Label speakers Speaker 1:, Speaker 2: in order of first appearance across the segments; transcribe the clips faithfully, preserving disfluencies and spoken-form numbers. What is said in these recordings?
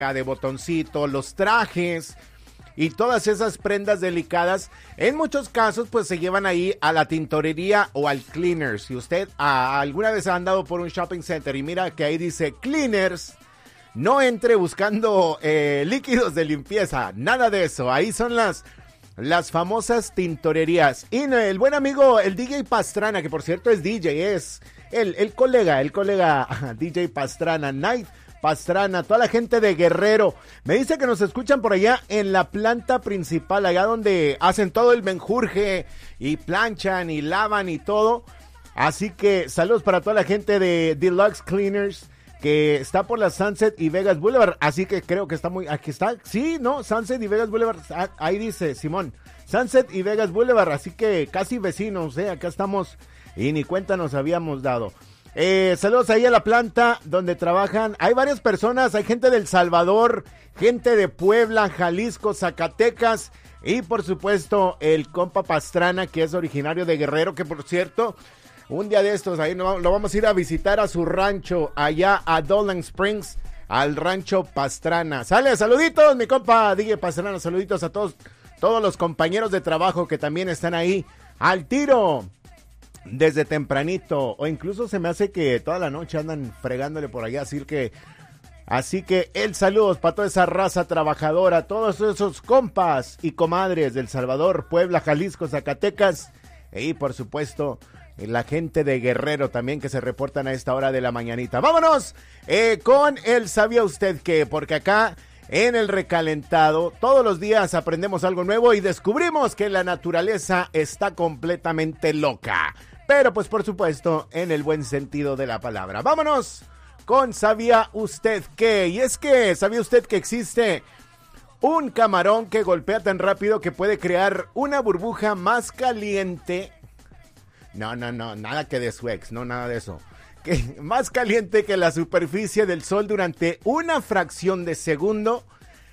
Speaker 1: de botoncito, los trajes y todas esas prendas delicadas, en muchos casos pues se llevan ahí a la tintorería o al Cleaners. Si usted ah, alguna vez ha andado por un shopping center y mira que ahí dice Cleaners, no entre buscando eh, líquidos de limpieza, nada de eso. Ahí son las, las famosas tintorerías. Y el buen amigo, el D J Pastrana, que por cierto es D J, es el, el colega, el colega D J Pastrana, Night Pastrana, toda la gente de Guerrero. Me dice que nos escuchan por allá en la planta principal, allá donde hacen todo el menjurje y planchan y lavan y todo. Así que saludos para toda la gente de Deluxe Cleaners, que está por la Sunset y Vegas Boulevard. Así que creo que está muy... Aquí está, sí, ¿no? Sunset y Vegas Boulevard. Ahí dice Simón. Sunset y Vegas Boulevard. Así que casi vecinos, ¿eh? Acá estamos y ni cuenta nos habíamos dado. Eh, saludos ahí a la planta donde trabajan. Hay varias personas, hay gente del Salvador, gente de Puebla, Jalisco, Zacatecas y por supuesto el compa Pastrana, que es originario de Guerrero, que por cierto, un día de estos ahí lo vamos a ir a visitar a su rancho allá a Dolan Springs, al rancho Pastrana. Sale, saluditos mi compa D J Pastrana, saluditos a todos, todos los compañeros de trabajo que también están ahí al tiro desde tempranito, o incluso se me hace que toda la noche andan fregándole por allá, así que, así que el saludos para toda esa raza trabajadora, todos esos compas y comadres del Salvador, Puebla, Jalisco, Zacatecas, y por supuesto, la gente de Guerrero también que se reportan a esta hora de la mañanita. Vámonos eh, con el ¿sabía usted qué? Porque acá en el recalentado todos los días aprendemos algo nuevo y descubrimos que la naturaleza está completamente loca. Pero pues por supuesto en el buen sentido de la palabra. Vámonos con ¿sabía usted qué? Y es que ¿sabía usted que existe un camarón que golpea tan rápido que puede crear una burbuja más caliente? No, no, no, nada que de su ex, no, nada de eso. Que más caliente que la superficie del sol durante una fracción de segundo,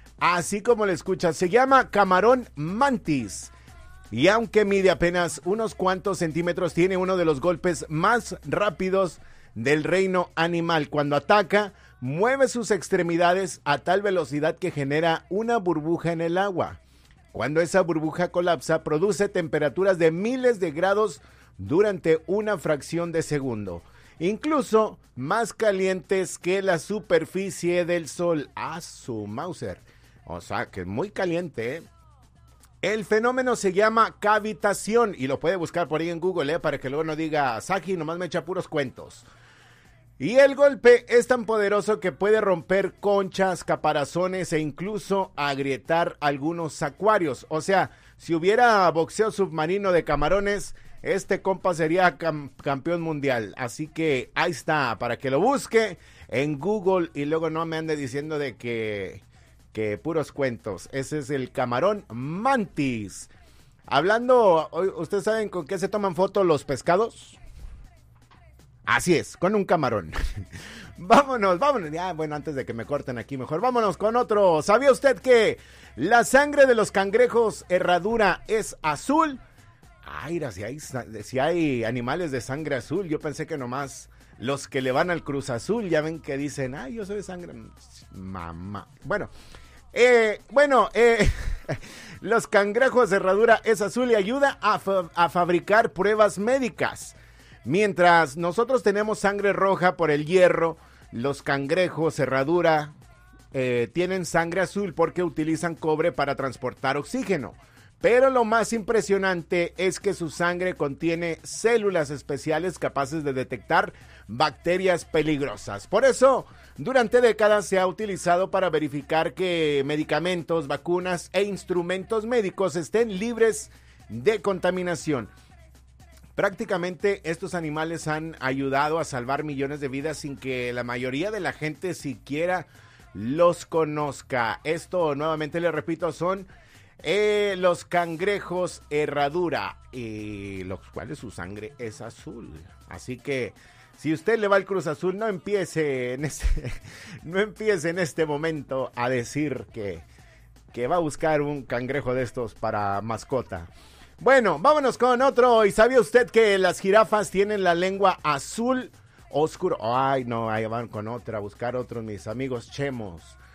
Speaker 1: así como lo escuchas. Se llama camarón mantis y aunque mide apenas unos cuantos centímetros, tiene uno de los golpes más rápidos del reino animal. Cuando ataca, mueve sus extremidades a tal velocidad que genera una burbuja en el agua. Cuando esa burbuja colapsa, produce temperaturas de miles de grados durante una fracción de segundo, incluso más calientes que la superficie del sol. ¡Ah, su Mauser! O sea, que es muy caliente, ¿eh? El fenómeno se llama cavitación y lo puede buscar por ahí en Google, ¿eh? Para que luego no diga, Saji nomás me echa puros cuentos. Y el golpe es tan poderoso que puede romper conchas, caparazones e incluso agrietar algunos acuarios. O sea, si hubiera boxeo submarino de camarones, este compa sería cam- campeón mundial. Así que ahí está, para que lo busque en Google y luego no me ande diciendo de que, que puros cuentos. Ese es el camarón mantis. Hablando, ¿ustedes saben con qué se toman fotos los pescados? Así es, con un camarón. Vámonos, vámonos. Ya, bueno, antes de que me corten aquí, mejor vámonos con otro. ¿Sabía usted que la sangre de los cangrejos herradura es azul? Ay, si hay, si hay animales de sangre azul, yo pensé que nomás los que le van al Cruz Azul, ya ven que dicen, ay, yo soy de sangre, mamá. Bueno, eh, bueno, eh, los cangrejos de herradura es azul y ayuda a, fa- a fabricar pruebas médicas. Mientras nosotros tenemos sangre roja por el hierro, los cangrejos herradura eh, tienen sangre azul porque utilizan cobre para transportar oxígeno. Pero lo más impresionante es que su sangre contiene células especiales capaces de detectar bacterias peligrosas. Por eso, durante décadas se ha utilizado para verificar que medicamentos, vacunas e instrumentos médicos estén libres de contaminación. Prácticamente estos animales han ayudado a salvar millones de vidas sin que la mayoría de la gente siquiera los conozca. Esto, nuevamente les repito, son Eh, los cangrejos herradura, eh, los cuales su sangre es azul. Así que si usted le va al Cruz Azul, no empiece en este, no empiece en este momento a decir que, que va a buscar un cangrejo de estos para mascota. Bueno, vámonos con otro. ¿Y sabía usted que las jirafas tienen la lengua azul oscuro? Ay, no, ahí van con otra, a buscar otros mis amigos chemos.